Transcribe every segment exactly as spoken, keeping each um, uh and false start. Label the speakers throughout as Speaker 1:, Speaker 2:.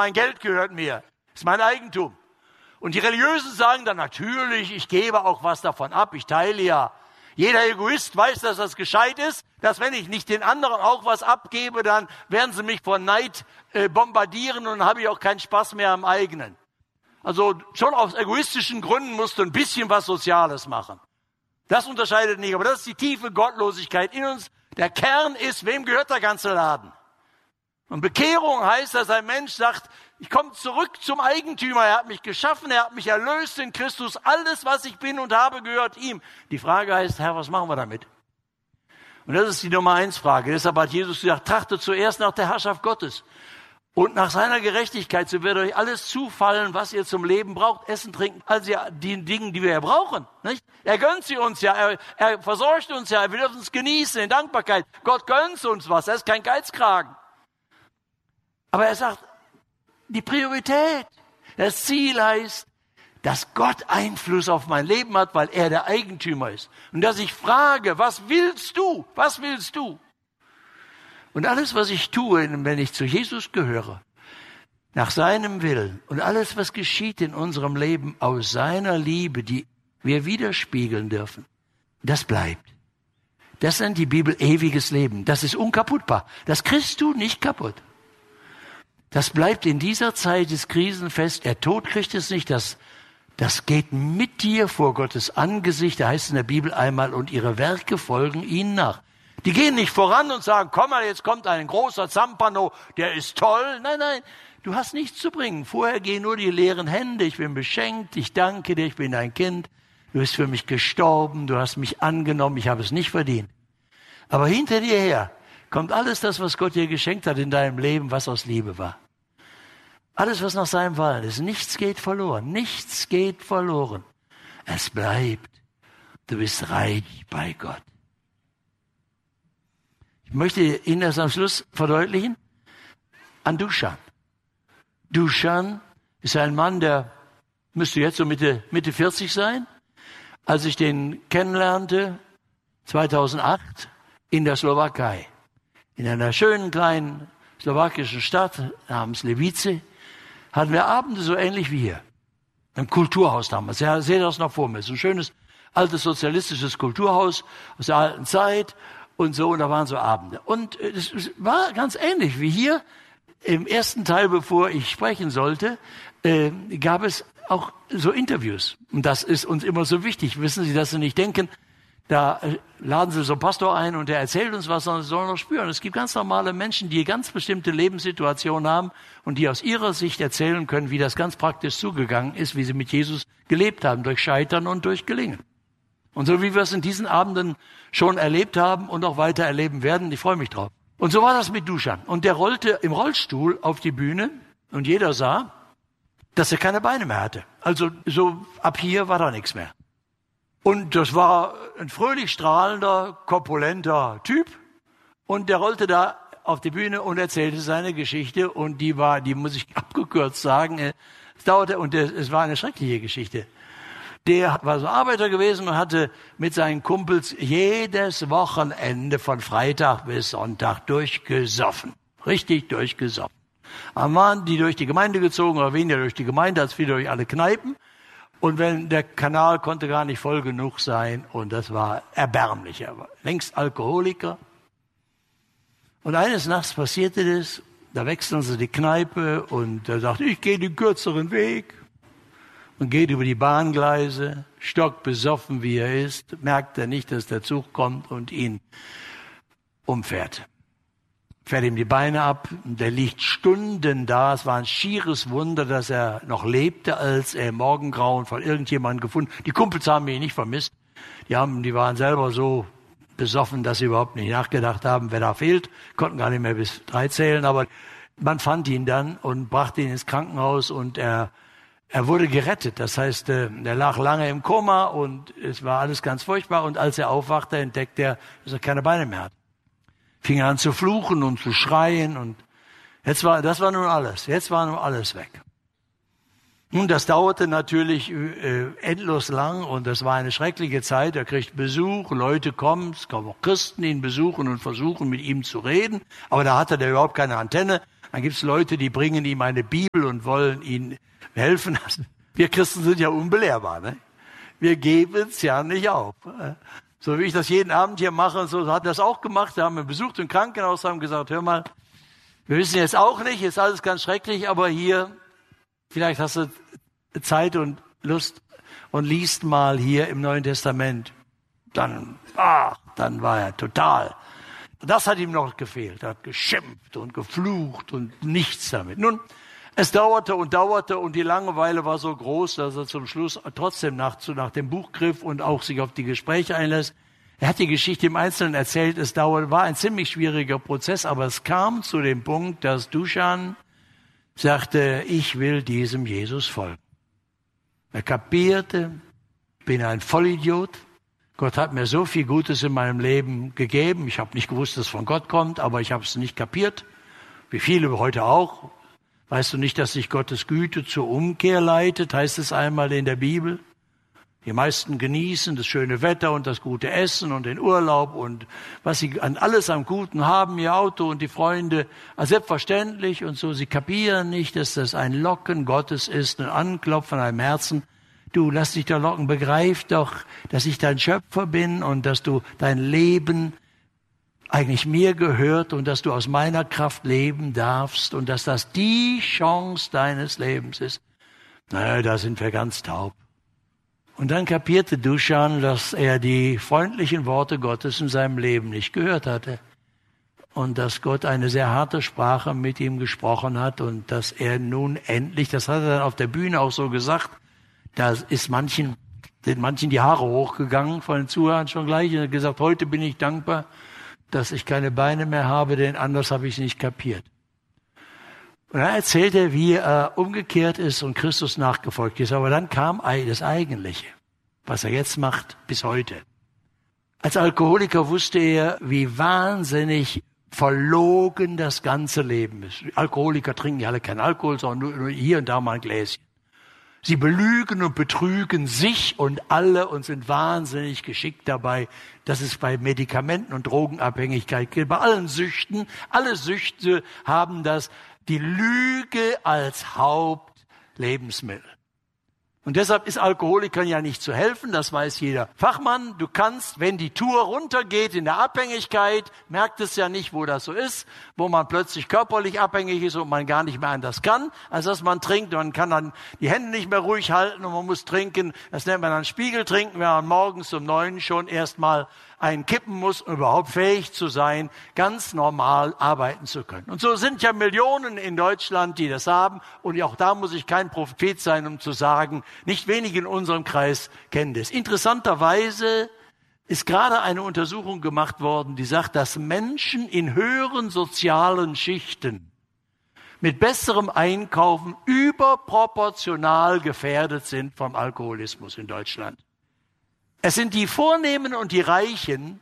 Speaker 1: mein Geld gehört mir, ist mein Eigentum. Und die Religiösen sagen dann natürlich, ich gebe auch was davon ab, ich teile ja. Jeder Egoist weiß, dass das gescheit ist, dass wenn ich nicht den anderen auch was abgebe, dann werden sie mich vor Neid äh, bombardieren und dann habe ich auch keinen Spaß mehr am eigenen. Also schon aus egoistischen Gründen musst du ein bisschen was Soziales machen. Das unterscheidet nicht, aber das ist die tiefe Gottlosigkeit in uns. Der Kern ist, wem gehört der ganze Laden? Und Bekehrung heißt, dass ein Mensch sagt, ich komme zurück zum Eigentümer. Er hat mich geschaffen, er hat mich erlöst in Christus. Alles, was ich bin und habe, gehört ihm. Die Frage heißt, Herr, was machen wir damit? Und das ist die Nummer eins Frage. Deshalb hat Jesus gesagt, trachtet zuerst nach der Herrschaft Gottes und nach seiner Gerechtigkeit. So wird euch alles zufallen, was ihr zum Leben braucht. Essen, trinken, also die Dinge, die wir ja brauchen. Nicht? Er gönnt sie uns ja, er, er versorgt uns ja, wir dürfen es genießen in Dankbarkeit. Gott gönnt uns was, er ist kein Geizkragen. Aber er sagt, die Priorität, das Ziel heißt, dass Gott Einfluss auf mein Leben hat, weil er der Eigentümer ist. Und dass ich frage, was willst du? Was willst du? Und alles, was ich tue, wenn ich zu Jesus gehöre, nach seinem Willen und alles, was geschieht in unserem Leben aus seiner Liebe, die wir widerspiegeln dürfen, das bleibt. Das nennt die Bibel ewiges Leben. Das ist unkaputtbar. Das kriegst du nicht kaputt. Das bleibt in dieser Zeit des Krisenfest. Der Tod kriegt es nicht. Das, das geht mit dir vor Gottes Angesicht. Da heißt es in der Bibel einmal, und ihre Werke folgen ihnen nach. Die gehen nicht voran und sagen, komm mal, jetzt kommt ein großer Zampano, der ist toll. Nein, nein, du hast nichts zu bringen. Vorher gehen nur die leeren Hände. Ich bin beschenkt, ich danke dir, ich bin dein Kind. Du bist für mich gestorben, du hast mich angenommen, ich habe es nicht verdient. Aber hinter dir her kommt alles das, was Gott dir geschenkt hat in deinem Leben, was aus Liebe war. Alles, was nach seinem Willen ist. Nichts geht verloren. Nichts geht verloren. Es bleibt. Du bist reich bei Gott. Ich möchte Ihnen das am Schluss verdeutlichen. An Dusan. Dusan ist ein Mann, der müsste jetzt so Mitte, Mitte vierzig sein. Als ich den kennenlernte, zweitausendacht, in der Slowakei. In einer schönen kleinen slowakischen Stadt namens Levice hatten wir Abende so ähnlich wie hier. Ein Kulturhaus damals. Ja, seht das noch vor mir. So ein schönes, altes sozialistisches Kulturhaus aus der alten Zeit und so. Und da waren so Abende. Und es war ganz ähnlich wie hier. Im ersten Teil, bevor ich sprechen sollte, äh, gab es auch so Interviews. Und das ist uns immer so wichtig. Wissen Sie, dass Sie nicht denken, da äh, laden Sie so einen Pastor ein und der erzählt uns was, sondern Sie sollen noch spüren. Es gibt ganz normale Menschen, die ganz bestimmte Lebenssituationen haben und die aus ihrer Sicht erzählen können, wie das ganz praktisch zugegangen ist, wie sie mit Jesus gelebt haben, durch Scheitern und durch Gelingen. Und so wie wir es in diesen Abenden schon erlebt haben und auch weiter erleben werden, ich freue mich drauf. Und so war das mit Dusan. Und der rollte im Rollstuhl auf die Bühne und jeder sah, dass er keine Beine mehr hatte. Also so ab hier war da nichts mehr. Und das war ein fröhlich strahlender, korpulenter Typ. Und der rollte da auf die Bühne und erzählte seine Geschichte. Und die war, die muss ich abgekürzt sagen, es dauerte, und es war eine schreckliche Geschichte. Der war so Arbeiter gewesen und hatte mit seinen Kumpels jedes Wochenende von Freitag bis Sonntag durchgesoffen. Richtig durchgesoffen. Dann waren die durch die Gemeinde gezogen, oder weniger durch die Gemeinde, als wieder durch alle Kneipen. Und wenn der Kanal konnte gar nicht voll genug sein, und das war erbärmlich. Er war längst Alkoholiker. Und eines Nachts passierte das, da wechseln sie die Kneipe und er sagt, ich gehe den kürzeren Weg. Und geht über die Bahngleise, stockbesoffen wie er ist, merkt er nicht, dass der Zug kommt und ihn umfährt. Fährt ihm die Beine ab und der liegt Stunden da. Es war ein schieres Wunder, dass er noch lebte, als er im Morgengrauen von irgendjemandem gefunden. Die Kumpels haben ihn nicht vermisst. Die haben, die waren selber so besoffen, dass sie überhaupt nicht nachgedacht haben, wer da fehlt. Konnten gar nicht mehr bis drei zählen, aber man fand ihn dann und brachte ihn ins Krankenhaus und er Er wurde gerettet, das heißt, er lag lange im Koma und es war alles ganz furchtbar. Und als er aufwachte, entdeckte er, dass er keine Beine mehr hat. Fing an zu fluchen und zu schreien und jetzt war, das war nun alles. Jetzt war nun alles weg. Nun, das dauerte natürlich äh, endlos lang und das war eine schreckliche Zeit. Er kriegt Besuch, Leute kommen, es kommen auch Christen ihn besuchen und versuchen mit ihm zu reden. Aber da hatte der überhaupt keine Antenne. Dann gibt es Leute, die bringen ihm eine Bibel und wollen ihn helfen. Wir Christen sind ja unbelehrbar, ne? Wir geben es ja nicht auf. So wie ich das jeden Abend hier mache und so, hat er das auch gemacht. Da haben wir besucht im Krankenhaus, haben gesagt, hör mal, wir wissen jetzt auch nicht, ist alles ganz schrecklich, aber hier, vielleicht hast du Zeit und Lust und liest mal hier im Neuen Testament. Dann, ach, dann war er total. Das hat ihm noch gefehlt. Er hat geschimpft und geflucht und nichts damit. Nun, es dauerte und dauerte und die Langeweile war so groß, dass er zum Schluss trotzdem nach, nach dem Buch griff und auch sich auf die Gespräche einlässt. Er hat die Geschichte im Einzelnen erzählt. Es dauerte, war ein ziemlich schwieriger Prozess, aber es kam zu dem Punkt, dass Dusan sagte, ich will diesem Jesus folgen. Er kapierte, bin ein Vollidiot. Gott hat mir so viel Gutes in meinem Leben gegeben. Ich habe nicht gewusst, dass es von Gott kommt, aber ich habe es nicht kapiert. Wie viele heute auch. Weißt du nicht, dass sich Gottes Güte zur Umkehr leitet, heißt es einmal in der Bibel? Die meisten genießen das schöne Wetter und das gute Essen und den Urlaub und was sie an alles am Guten haben, ihr Auto und die Freunde, also selbstverständlich und so. Sie kapieren nicht, dass das ein Locken Gottes ist, ein Anklopfen an einem Herzen. Du, lass dich da locken, begreif doch, dass ich dein Schöpfer bin und dass du dein Leben eigentlich mir gehört und dass du aus meiner Kraft leben darfst und dass das die Chance deines Lebens ist. Naja, da sind wir ganz taub. Und dann kapierte Dusan, dass er die freundlichen Worte Gottes in seinem Leben nicht gehört hatte und dass Gott eine sehr harte Sprache mit ihm gesprochen hat und dass er nun endlich, das hat er dann auf der Bühne auch so gesagt, da ist manchen, sind manchen die Haare hochgegangen von den Zuhörern schon gleich und er hat gesagt, heute bin ich dankbar, dass ich keine Beine mehr habe, denn anders habe ich es nicht kapiert. Und dann erzählt er, wie er umgekehrt ist und Christus nachgefolgt ist. Aber dann kam das Eigentliche, was er jetzt macht bis heute. Als Alkoholiker wusste er, wie wahnsinnig verlogen das ganze Leben ist. Alkoholiker trinken ja alle keinen Alkohol, sondern nur hier und da mal ein Gläschen. Sie belügen und betrügen sich und alle und sind wahnsinnig geschickt dabei. Das ist bei Medikamenten und Drogenabhängigkeit gilt, bei allen Süchten. Alle Süchte haben das, die Lüge als Hauptlebensmittel. Und deshalb ist Alkoholikern ja nicht zu helfen, das weiß jeder Fachmann. Du kannst, wenn die Tour runtergeht in der Abhängigkeit, merkt es ja nicht, wo das so ist, wo man plötzlich körperlich abhängig ist und man gar nicht mehr anders kann, als dass man trinkt. Man kann dann die Hände nicht mehr ruhig halten und man muss trinken. Das nennt man dann Spiegeltrinken, wenn man morgens um neun schon erstmal einen kippen muss, um überhaupt fähig zu sein, ganz normal arbeiten zu können. Und so sind ja Millionen in Deutschland, die das haben. Und auch da muss ich kein Prophet sein, um zu sagen, nicht wenige in unserem Kreis kennen das. Interessanterweise ist gerade eine Untersuchung gemacht worden, die sagt, dass Menschen in höheren sozialen Schichten mit besserem Einkaufen überproportional gefährdet sind vom Alkoholismus in Deutschland. Es sind die Vornehmen und die Reichen,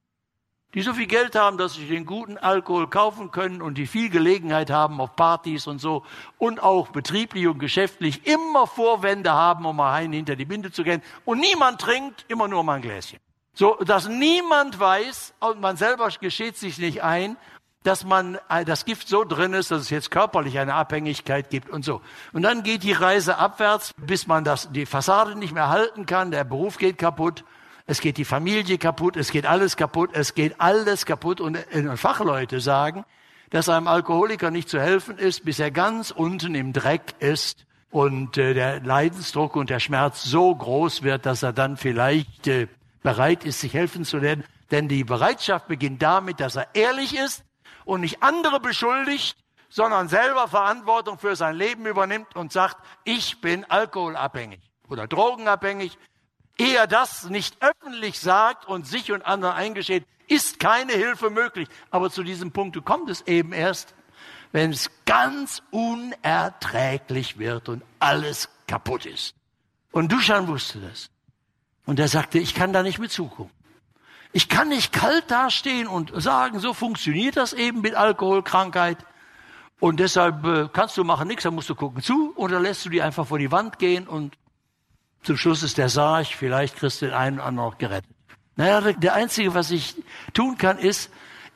Speaker 1: die so viel Geld haben, dass sie den guten Alkohol kaufen können und die viel Gelegenheit haben auf Partys und so und auch betrieblich und geschäftlich immer Vorwände haben, um mal einen hinter die Binde zu gehen. Und niemand trinkt, immer nur mal ein Gläschen. So, dass niemand weiß und man selber gesteht sich nicht ein, dass man das Gift so drin ist, dass es jetzt körperlich eine Abhängigkeit gibt und so. Und dann geht die Reise abwärts, bis man das, die Fassade nicht mehr halten kann, der Beruf geht kaputt, es geht die Familie kaputt, es geht alles kaputt, es geht alles kaputt. Und Fachleute sagen, dass einem Alkoholiker nicht zu helfen ist, bis er ganz unten im Dreck ist und äh, der Leidensdruck und der Schmerz so groß wird, dass er dann vielleicht äh, bereit ist, sich helfen zu lernen. Denn die Bereitschaft beginnt damit, dass er ehrlich ist und nicht andere beschuldigt, sondern selber Verantwortung für sein Leben übernimmt und sagt, ich bin alkoholabhängig oder drogenabhängig. Ehe er das nicht öffentlich sagt und sich und anderen eingesteht, ist keine Hilfe möglich. Aber zu diesem Punkt kommt es eben erst, wenn es ganz unerträglich wird und alles kaputt ist. Und Dusan wusste das. Und er sagte, ich kann da nicht mit zugucken. Ich kann nicht kalt dastehen und sagen, so funktioniert das eben mit Alkoholkrankheit. Und deshalb äh, kannst du machen nichts, dann musst du gucken zu oder lässt du die einfach vor die Wand gehen und zum Schluss ist der Sarg, vielleicht kriegst du den einen oder anderen noch gerettet. Naja, der Einzige, was ich tun kann, ist,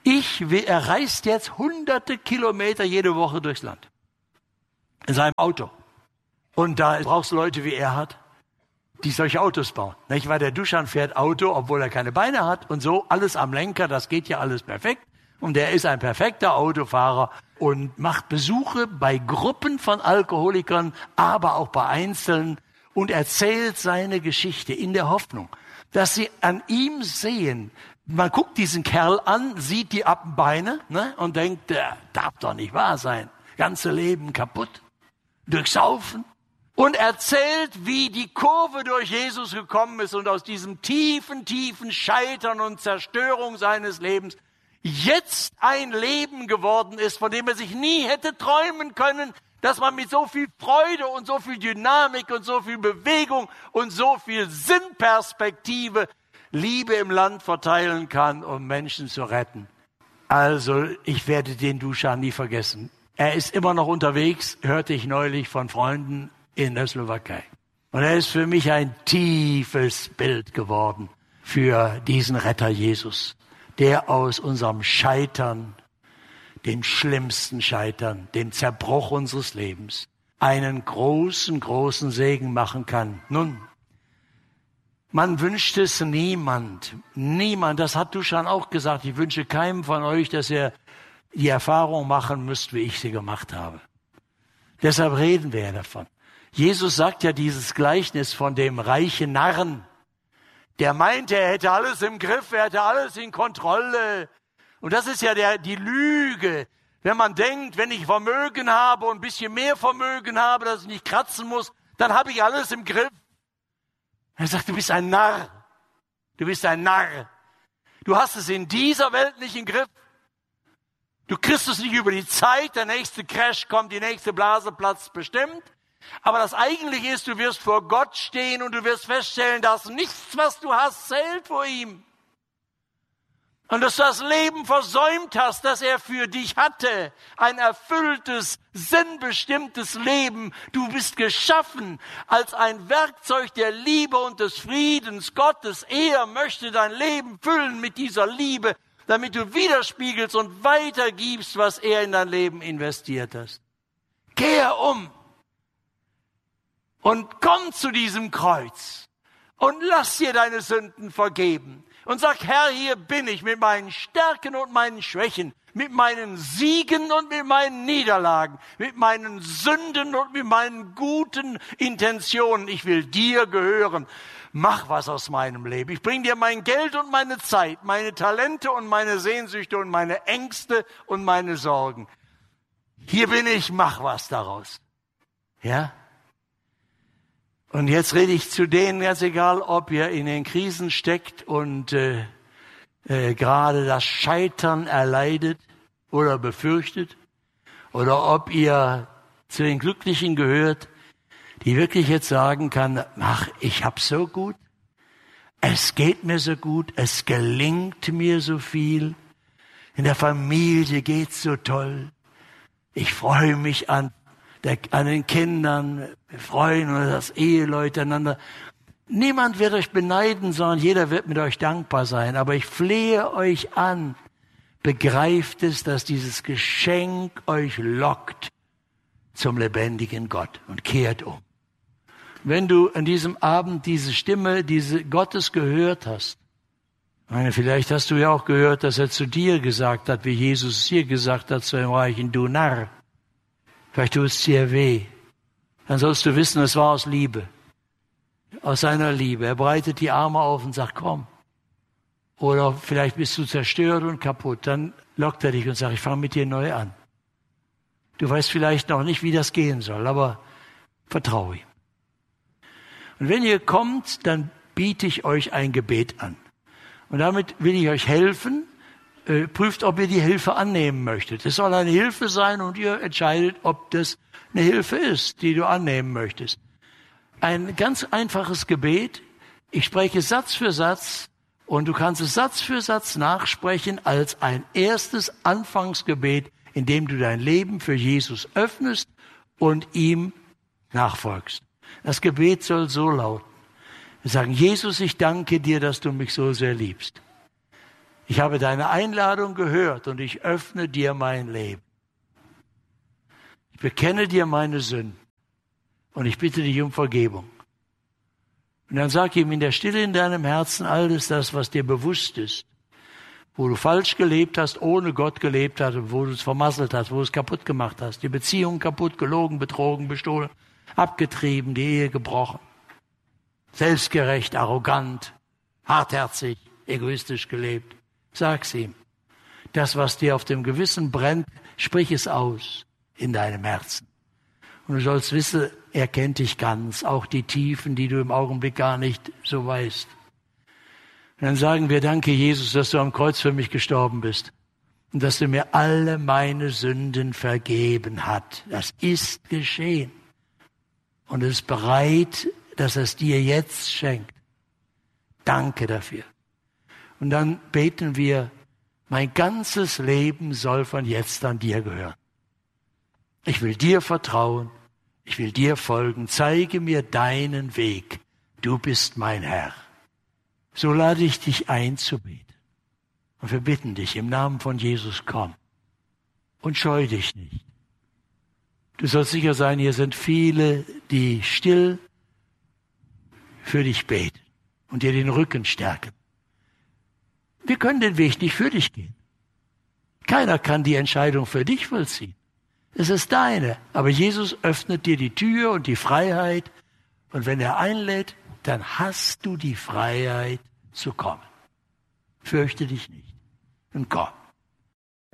Speaker 1: Ich will, er reist jetzt hunderte Kilometer jede Woche durchs Land. In seinem Auto. Und da brauchst du Leute, wie er hat, die solche Autos bauen. Nicht? Weil der Duschan fährt Auto, obwohl er keine Beine hat und so, alles am Lenker, das geht ja alles perfekt. Und er ist ein perfekter Autofahrer und macht Besuche bei Gruppen von Alkoholikern, aber auch bei Einzelnen und erzählt seine Geschichte in der Hoffnung, dass sie an ihm sehen. Man guckt diesen Kerl an, sieht die Appenbeine, ne, und denkt, der darf doch nicht wahr sein. Ganze Leben kaputt, durchsaufen. Und erzählt, wie die Kurve durch Jesus gekommen ist und aus diesem tiefen, tiefen Scheitern und Zerstörung seines Lebens jetzt ein Leben geworden ist, von dem er sich nie hätte träumen können, dass man mit so viel Freude und so viel Dynamik und so viel Bewegung und so viel Sinnperspektive Liebe im Land verteilen kann, um Menschen zu retten. Also, ich werde den Duschan nie vergessen. Er ist immer noch unterwegs, hörte ich neulich von Freunden in der Slowakei. Und er ist für mich ein tiefes Bild geworden für diesen Retter Jesus, der aus unserem Scheitern, dem schlimmsten Scheitern, dem Zerbruch unseres Lebens, einen großen, großen Segen machen kann. Nun, man wünscht es niemand, niemand, das hat Duschan auch gesagt, ich wünsche keinem von euch, dass ihr die Erfahrung machen müsst, wie ich sie gemacht habe. Deshalb reden wir ja davon. Jesus sagt ja dieses Gleichnis von dem reichen Narren, der meinte, er hätte alles im Griff, er hätte alles in Kontrolle. Und das ist ja der, die Lüge. Wenn man denkt, wenn ich Vermögen habe und ein bisschen mehr Vermögen habe, dass ich nicht kratzen muss, dann habe ich alles im Griff. Er sagt, du bist ein Narr. Du bist ein Narr. Du hast es in dieser Welt nicht im Griff. Du kriegst es nicht über die Zeit. Der nächste Crash kommt, die nächste Blase platzt bestimmt. Aber das Eigentliche ist, du wirst vor Gott stehen und du wirst feststellen, dass nichts, was du hast, zählt vor ihm. Und dass du das Leben versäumt hast, das er für dich hatte. Ein erfülltes, sinnbestimmtes Leben. Du bist geschaffen als ein Werkzeug der Liebe und des Friedens Gottes. Er möchte dein Leben füllen mit dieser Liebe, damit du widerspiegelst und weitergibst, was er in dein Leben investiert hast. Kehr um und komm zu diesem Kreuz und lass dir deine Sünden vergeben. Und sag, Herr, hier bin ich mit meinen Stärken und meinen Schwächen, mit meinen Siegen und mit meinen Niederlagen, mit meinen Sünden und mit meinen guten Intentionen. Ich will dir gehören. Mach was aus meinem Leben. Ich bring dir mein Geld und meine Zeit, meine Talente und meine Sehnsüchte und meine Ängste und meine Sorgen. Hier bin ich, mach was daraus. Ja? Und jetzt rede ich zu denen, ganz egal, ob ihr in den Krisen steckt und äh, äh, gerade das Scheitern erleidet oder befürchtet, oder ob ihr zu den Glücklichen gehört, die wirklich jetzt sagen kann, ach, ich hab's so gut, es geht mir so gut, es gelingt mir so viel, in der Familie geht's so toll, ich freue mich an Der, an den Kindern, wir freuen uns, dass Eheleute einander. Niemand wird euch beneiden, sondern jeder wird mit euch dankbar sein. Aber ich flehe euch an, begreift es, dass dieses Geschenk euch lockt zum lebendigen Gott und kehrt um. Wenn du an diesem Abend diese Stimme, diese Gottes gehört hast, meine, vielleicht hast du ja auch gehört, dass er zu dir gesagt hat, wie Jesus es hier gesagt hat zu dem Reichen, du Narr. Vielleicht tut es dir weh. Dann sollst du wissen, es war aus Liebe. Aus seiner Liebe. Er breitet die Arme auf und sagt, komm. Oder vielleicht bist du zerstört und kaputt. Dann lockt er dich und sagt, ich fange mit dir neu an. Du weißt vielleicht noch nicht, wie das gehen soll, aber vertraue ihm. Und wenn ihr kommt, dann biete ich euch ein Gebet an. Und damit will ich euch helfen. Äh, prüft, ob ihr die Hilfe annehmen möchtet. Es soll eine Hilfe sein und ihr entscheidet, ob das eine Hilfe ist, die du annehmen möchtest. Ein ganz einfaches Gebet. Ich spreche Satz für Satz und du kannst es Satz für Satz nachsprechen als ein erstes Anfangsgebet, in dem du dein Leben für Jesus öffnest und ihm nachfolgst. Das Gebet soll so lauten. Wir sagen, Jesus, ich danke dir, dass du mich so sehr liebst. Ich habe deine Einladung gehört und ich öffne dir mein Leben. Ich bekenne dir meine Sünden und ich bitte dich um Vergebung. Und dann sag ihm in der Stille in deinem Herzen alles das, was dir bewusst ist, wo du falsch gelebt hast, ohne Gott gelebt hast und wo du es vermasselt hast, wo du es kaputt gemacht hast, die Beziehung kaputt, gelogen, betrogen, bestohlen, abgetrieben, die Ehe gebrochen, selbstgerecht, arrogant, hartherzig, egoistisch gelebt. Sag's ihm. Das, was dir auf dem Gewissen brennt, sprich es aus in deinem Herzen. Und du sollst wissen, er kennt dich ganz, auch die Tiefen, die du im Augenblick gar nicht so weißt. Und dann sagen wir, danke Jesus, dass du am Kreuz für mich gestorben bist und dass du mir alle meine Sünden vergeben hast. Das ist geschehen. Und es ist bereit, dass er es dir jetzt schenkt. Danke dafür. Und dann beten wir, mein ganzes Leben soll von jetzt an dir gehören. Ich will dir vertrauen, ich will dir folgen, zeige mir deinen Weg. Du bist mein Herr. So lade ich dich ein zu beten. Und wir bitten dich im Namen von Jesus, komm und scheu dich nicht. Du sollst sicher sein, hier sind viele, die still für dich beten und dir den Rücken stärken. Wir können den Weg nicht für dich gehen. Keiner kann die Entscheidung für dich vollziehen. Es ist deine. Aber Jesus öffnet dir die Tür und die Freiheit. Und wenn er einlädt, dann hast du die Freiheit zu kommen. Fürchte dich nicht und komm.